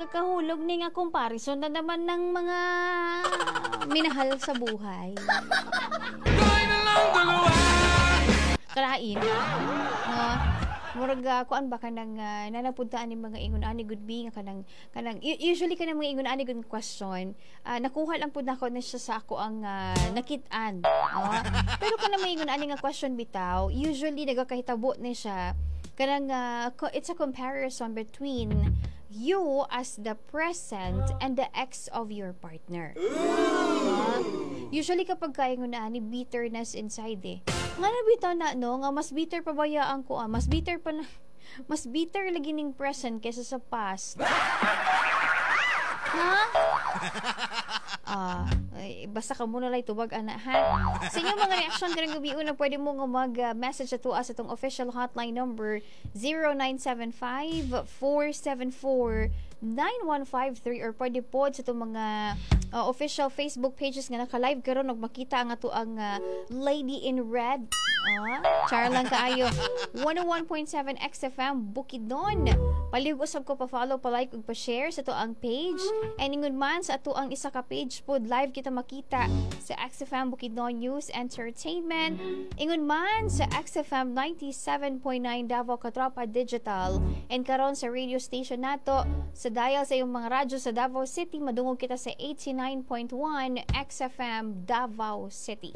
nakakahulog ni nga comparison na naman ng mga minahal sa buhay. Karain. No? Murag kuan ba kanang nanapuntaan ni mga ingon ani good being kanang usually kanang mga ingon ani good question nakuha lang pud nako na siya sa ako ang nakit-an pero kanang mga ingon ani nga question bitaw usually nagakahitabo ni siya kanang it's a comparison between you as the present and the ex of your partner. Usually kapag kaingon na ni bitterness inside nga nabitaw na no nga mas bitter pa bayaan ko mas bitter lagi ning present kaysa sa past. Basta ka muna lang tubag ana ha. Sa inyong mga reaksyon karong gabi una pwede mo nga mag-message sa tuwa sa itong official hotline number 0975-474-9153 or pwede po sa itong mga official Facebook pages nga naka-live karon og makita ang ato ang Lady in Red. Char lang kaayo. 101.7 XFM Bukidnon. Palihog usab ko pa-follow, pa-like ug pa-share sa to ang page. And ingon man sa ato ang isa ka page pod live kita makita sa XFM Bukidnon News Entertainment. Ingon man sa XFM 97.9 Davao Katropa Digital. And karon sa radio station nato sa dial sa iyong mga radyo sa Davao City madungog kita sa 89.1 XFM Davao City.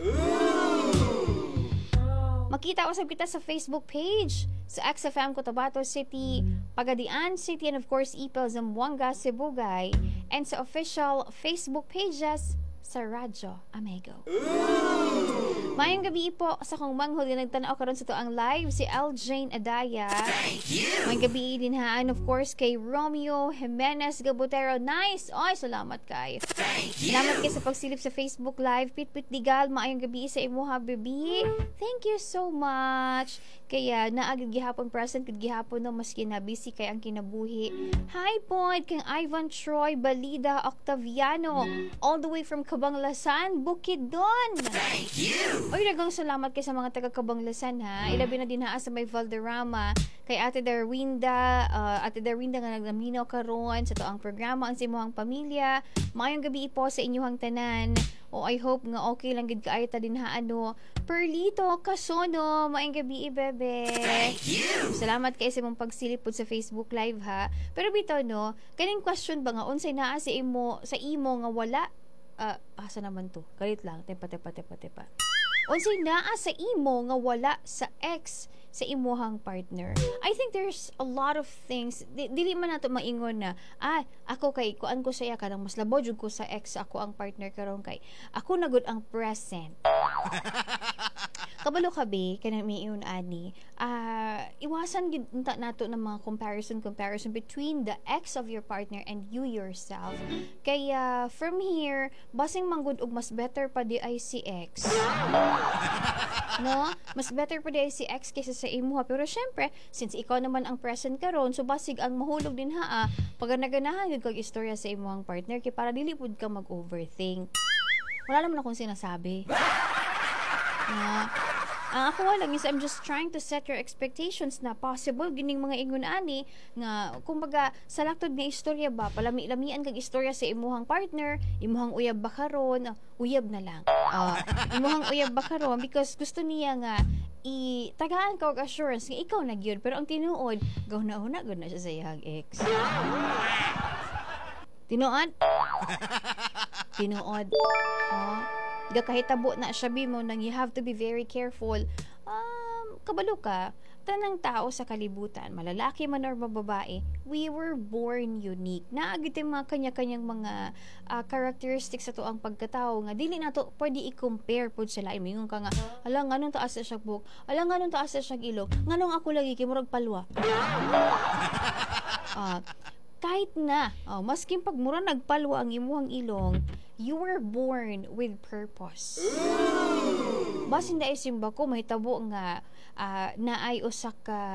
Makita usab kita sa Facebook page sa XFM Cotabato City, Pagadian City, and of course Ipil, Zamboanga, Sibugay, and sa official Facebook pages sa Radyo Amigo. Mayong gabi po sa kong manghod na nagtanaw karon sa to ang live si L. Jane Adaya. Mayong gabi din haan of course kay Romeo Jimenez Gabotero. Nice! Oy, salamat kay. Salamat kay sa pagsilip sa Facebook live. Pit Digal, maayong gabi sa imuha baby. Thank you so much. Kaya naagid gihapon present gid gihapon no maski na busy kay ang kinabuhi. Hi pod kang Ivan Troy Balida Octaviano all the way from Cabanglasan, Bukidnon. Thank you. Oy, daghang salamat kay sa mga taga Cabanglasan ha. Ilabi na din ha sa may Valderrama kay Ate Darwinda nga naglaminaw karon sa to ang programa ang simuhang pamilya. Maayong gabi po sa inyong tanan. I hope nga okay lang gid kaayo ta din ha Perlito Kasono, maayong gabi bebe. Thank you. Salamat kay sa imong pagsilip pod sa Facebook live ha. Pero bitaw no, kaning question ba nga unsay naa sa imo nga wala asa naman to? Galit lang, tepa. Unsay naa sa imo nga wala sa ex sa imuhang partner. I think there's a lot of things dili man nato maingon na ako kay kuan ko saya kanang mas labaw jud ko sa ex ako ang partner karon kay ako na gud ang present. Kabalo kabi kanang miingon ani iwasan gid nato ng mga comparison between the ex of your partner and you yourself. Kaya from here basing manggod og mas better pa di ay si ex. No? Mas better pa di ay si ex kaysa sa imuha. Pero syempre, since ikaw naman ang present karon, so basig ang mahulog din pag naganahan yun kag istorya sa imuhang partner kay para dili pud ka mag-overthink. Wala naman akong sinasabi. Ako lang is I'm just trying to set your expectations na possible gining mga ingon ani nga kumbaga sa laktod nga istorya ba palami-lamian kag istorya sa imuhang partner, imuhang uyab ba karon, uyab na lang. Imuhang uyab ba karon because gusto niya nga tagaan ka og assurance nga ikaw na gyud pero ang tinuod gaw na siya sa iyang ex. Tinuod. Gakahitabo na sabi mo nang you have to be very careful. Kabalo ka, tanang tao sa kalibutan, malalaki man or babae, we were born unique. Naagit yung mga kanya-kanyang mga characteristics sa to ang pagkatao nga dili nato pwede i-compare pud sa lain. Mingon ka nga, ala nganong taas sa siyang buhok, ala nganong taas sa siyang ilong, nganong ako lagi kay murag palwa. Kahit na, masking pagmura nagpalwa ang imuhang ilong, you were born with purpose. Basin da isimba ko mahitabo nga naay usa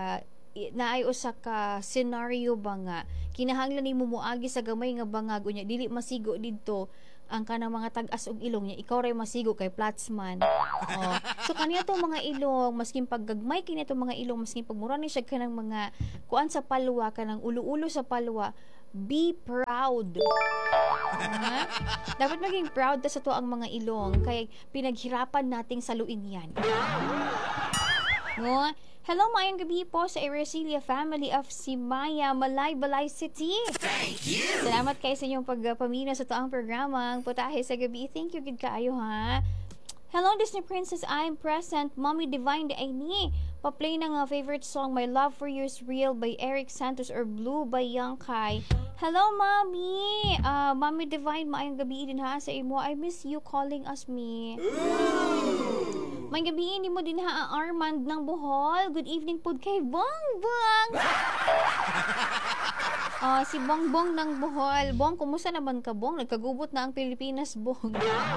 ka scenario ba nga kinahanglan nimo moagi sa gamay nga bangag unya dili masigo didto ang kanang mga tag-as og ilong niya ikaw ray masigo kay platsman. So kaniya to mga ilong maskin paggagmay kini to mga ilong maskin pagmura ni siya kanang mga kuan sa palwa kanang ulo-ulo sa palwa be proud. Ha? Dapat maging proud ta sa to ang mga ilong kay pinaghirapan nating saluin yan. No? Hello, maayong gabi po sa Eresilia family of Simaya, Balay City. Thank you! Salamat kayo sa inyong pagpamina sa toang programang Putahe sa Gabi. Thank you, good kaayo ha. Hello, Disney Princess, I'm present. Mommy Divine de Aini. Pa-play ng favorite song, My Love For You Is Real by Eric Santos or Blue by Young Kai. Hello, Mommy! Mommy Divine, maayong gabi din ha sa imo. I miss you calling us me. May gabi ni mo din ha ang Armand ng Bohol. Good evening po kay Bongbong. Si Bongbong ng Bohol. Bong, kumusta naman ka, Bong? Nagkagubot na ang Pilipinas, Bong.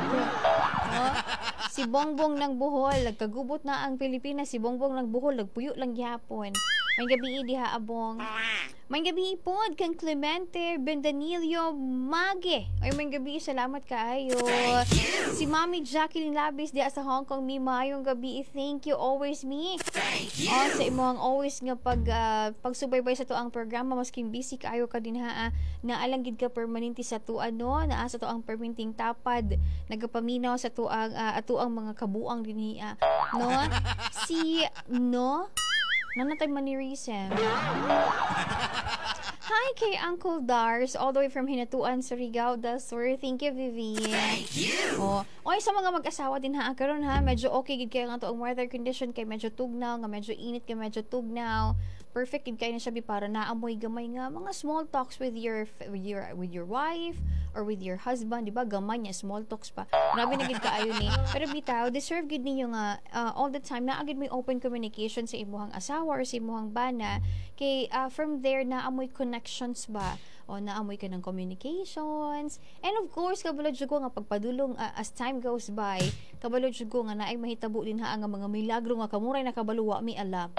Si Bongbong ng Bohol. Nagkagubot na ang Pilipinas. Si Bongbong ng Bohol. Nagpuyo lang gyapon. May gabi di ha, Abong. May gabi po kang Clemente Bendanillo Mage. Ay, may gabi. Salamat kaayo. Si Mami Jacqueline Labis di sa Hong Kong. Mi mayong gabi. Thank you always, mi. Sa imong always nga pagsubaybay sa to ang programa masking busy kaayo ka din ha. Naalanggid ka permanente sa to naa sa to ang permanenting tapad. Nagapaminaw sa to ang ato ang mga kabuang din no. Si Nanatay Manirisem. Hi kay Uncle Dars, all the way from Hinatuan, Surigao del Sur. Thank you, Vivi. Thank you. Okay, sa mga mag-asawa din ha, karon ha, medyo okay gid kayo nga to ang weather condition kay medyo tugnaw, nga medyo init kay medyo tugnaw. Perfect gid kayo na siya para naamoy gamay nga mga small talks with your wife or with your husband, di ba? Gamay niya small talks pa. Grabe na gid kaayo ni. Pero bitaw, deserve gid ninyo nga all the time na agad may open communication sa imuhang asawa or sa imuhang bana kay from there naamoy connections ba o naamoy ka ng communications, and of course kabalo jud ko nga pagpadulong as time goes by, kabalo jud ko nga naay mahitabo din ha ang mga milagro nga kamuray nakabaluwa mi alam.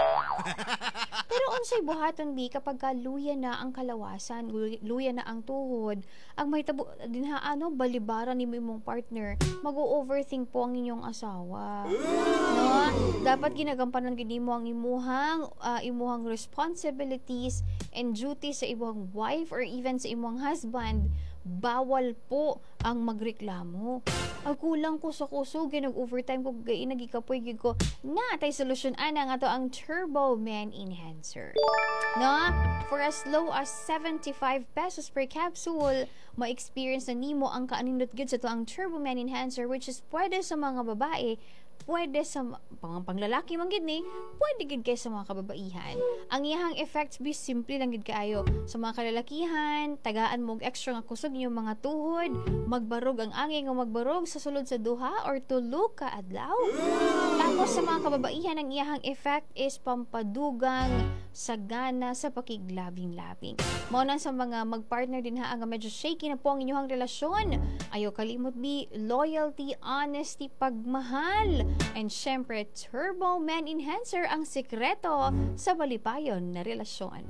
Pero unsay buhaton bi kapag luya na ang kalawasan, luya na ang tuhod, ang mahitabo din ha balibaran ni imong partner, mag-overthink po ang inyong asawa. No? Dapat ginagampanan gid nimo ang imuhang responsibilities and duties sa imong wife or even sa imong husband. Bawal po ang magreklamo. Kulang ko sa kusog, nag-overtime ko, nagikapoy gid ko. Tay solusyon ana nga to ang Turbo Man Enhancer. No? For as low as 75 pesos per capsule, ma-experience na nimo ang kaanindot gid sa to ang Turbo Man Enhancer, which is pwede sa mga babae, pwede sa panglalaki man gid ni, pwede gid kay sa mga kababaihan. Ang iyang effects be simple lang gid kaayo. Sa mga kalalakihan, tagaan mo extra nga kusog yung mga tuhod, magbarog ang angin nga magbarog sa sulod sa duha or tulo ka adlaw. Tapos sa mga kababaihan, ang iyang effect is pampadugang sagana sa pakiglabing-labing. Mao na sa mga magpartner din ha nga medyo shaky na po ang inyong relasyon. Ayaw kalimot bi loyalty, honesty, pagmahal. And syempre, Turbo Man Enhancer ang sikreto sa malipayon na relasyon.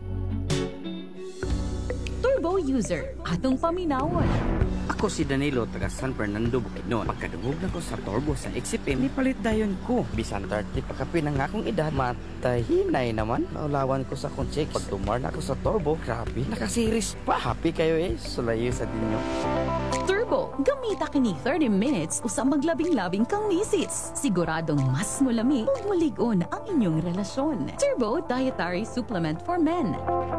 Turbo user, atong paminawon. Ako si Danilo, taga San Fernando, Bukidnon. Pagkadungog na ko sa turbo sa Exipim, nipalit dayon ko. Bisan 30 pagkapin ang akong edad, matahinay naman. Naulawan ko sa akong chicks. Pag tumar na ako sa turbo, grabe, nakasiris pa. Happy kayo sulayo sa dinyo. Turbo, gamita kini 30 minutes usang maglabing-labing kang misis. Siguradong mas mulami ug malig-on ang inyong relasyon. Turbo Dietary Supplement for Men.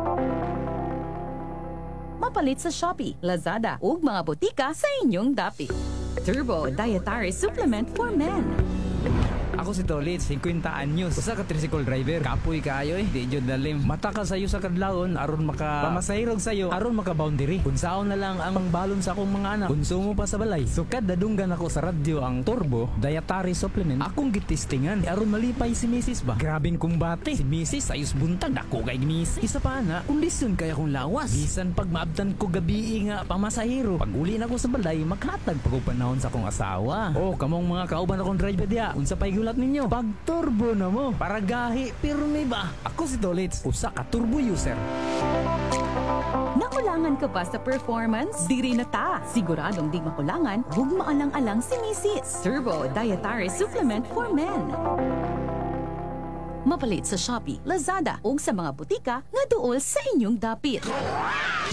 Mapalit sa Shopee, Lazada ug mga botika sa inyong dapit. Turbo Dietary Supplement for Men. Ako si Tolit, 50 anyos. Usa ka tricycle driver. Kapoy kaayo di jud dalim. Mata ka sayo sa kadlawon aron maka pamasahirog sayo, aron maka boundary. Unsaon na lang ang balon sa akong mga anak. Konsumo pa sa balay. So kada dunggan ako sa radyo ang Turbo Dietary Supplement. Akong gitistingan aron malipay si Mrs. ba. Grabing kumbate. Si Mrs. ayos buntag dako kay Mrs. Isa pa na, kondisyon kaya kong lawas. Bisan pag maabtan ko gabi nga pamasahiro. Pag uli na ko sa balay, maghatag pag panahon sa akong asawa. Kamong mga kauban akong driver dia. Unsa pay gulat ninyo? Pag turbo na mo. Para gahi, pirmi ba? Ako si Dolitz, usa ka turbo user. Nakulangan ka ba sa performance? Diri na ta. Siguradong di makulangan, huwag maalang-alang si Mrs. Turbo Dietary Supplement for Men. Mapalit sa Shopee, Lazada ug sa mga butika nga duol sa inyong dapit.